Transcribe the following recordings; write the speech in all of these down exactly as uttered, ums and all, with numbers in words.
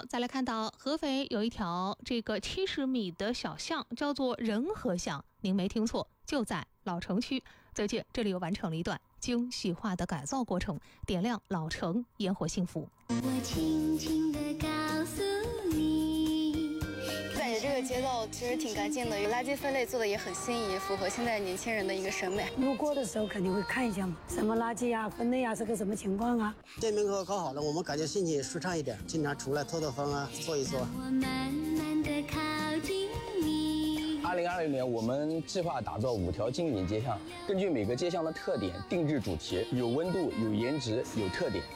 再来看到合肥有一条这个七十米的小巷，叫做仁和巷。您没听错，就在老城区。最近这里又完成了一段精细化的改造过程，点亮老城烟火幸福。 我轻轻地告诉你， 感觉这个街道其实挺干净的，有垃圾分类做的也很新颖，符合现在年轻人的一个审美。 路过的时候肯定会看一下嘛，什么垃圾啊、分类啊，是个什么情况啊？ 店门口搞好了，我们感觉心情舒畅一点，经常出来透透风啊，坐一坐。 我慢慢地靠近你。 二零二零年，我们计划打造五条经典街巷，根据每个街巷的特点定制主题，有温度、有颜值、有特点。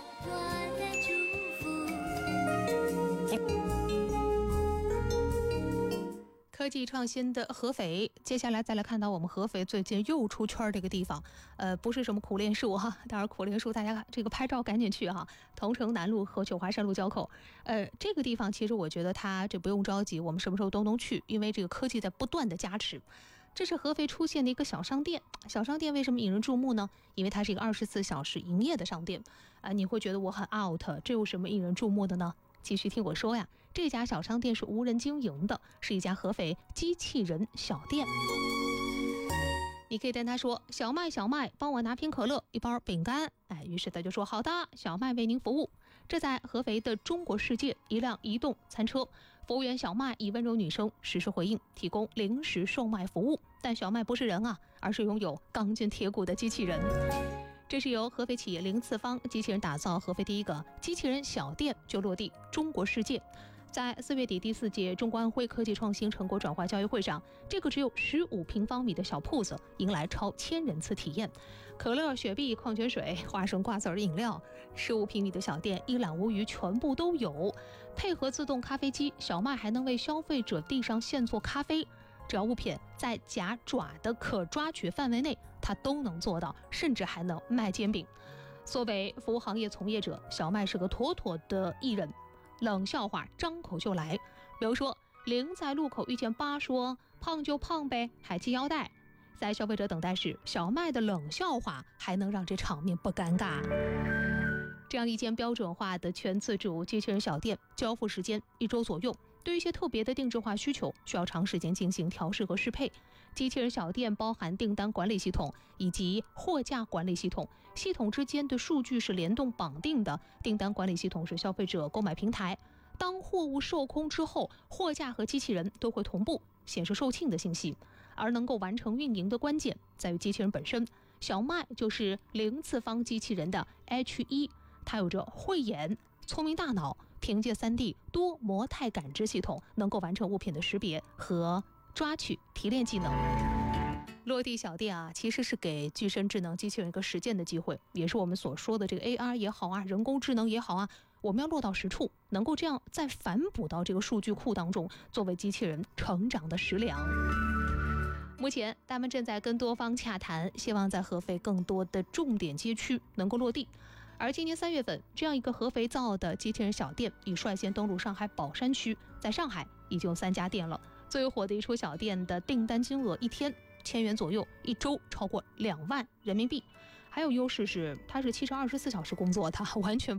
科技创新的合肥，接下来再来看到我们合肥最近又出圈这个地方，呃，不是什么苦楝树哈，当然苦楝树大家这个拍照赶紧去哈。桐城南路和九华山路交口，呃，这个地方其实我觉得它这不用着急，我们什么时候都能去，因为这个科技在不断的加持。这是合肥出现的一个小商店，小商店为什么引人注目呢？因为它是一个二十四小时营业的商店，啊、呃，你会觉得我很 out， 这有什么引人注目的呢？继续听我说呀，这家小商店是无人经营的，是一家合肥机器人小店。你可以跟他说：“小麦，小麦，帮我拿瓶可乐，一包饼干。”哎，于是他就说：“好的，小麦为您服务。”这在合肥的中国世界，一辆移动餐车，服务员小麦以温柔女声实时回应，提供零食售卖服务。但小麦不是人啊，而是拥有钢筋铁骨的机器人。这是由合肥企业零次方机器人打造，合肥第一个机器人小店就落地中国世界。在四月底第四届中国安徽科技创新成果转化交易会上，这个只有十五平方米的小铺子迎来超千人次体验，可乐、雪碧、矿泉水、花生、瓜子儿饮料，十五平米的小店一览无余，全部都有。配合自动咖啡机，小麦还能为消费者递上现做咖啡。只要物品在夹爪的可抓取范围内，它都能做到，甚至还能卖煎饼。作为服务行业从业者，小麦是个妥妥的艺人，冷笑话张口就来。比如说，零在路口遇见八说胖就胖呗，还系腰带。在消费者等待时，小麦的冷笑话还能让这场面不尴尬。这样一间标准化的全自主机器人小店，交付时间一周左右。对于一些特别的定制化需求，需要长时间进行调试和适配。机器人小店包含订单管理系统以及货架管理系统，系统之间的数据是联动绑定的。订单管理系统是消费者购买平台，当货物售空之后，货架和机器人都会同步显示售罄的信息。而能够完成运营的关键在于机器人本身，小麦就是零次方机器人的 H 一， 它有着慧眼、聪明大脑，凭借 三 D 多模态感知系统，能够完成物品的识别和抓取提炼技能。落地小店啊，其实是给具身智能机器人一个实践的机会，也是我们所说的这个 A R 也好啊，人工智能也好啊，我们要落到实处，能够这样再反哺到这个数据库当中，作为机器人成长的食粮。目前他们正在跟多方洽谈，希望在合肥更多的重点街区能够落地。而今年三月份，这样一个合肥造的机器人小店已率先登陆上海宝山区，在上海已经有三家店了。最火的一出小店的订单金额一天千元左右，一周超过两万人民币。还有优势是，它是七乘二十四小时工作的，完全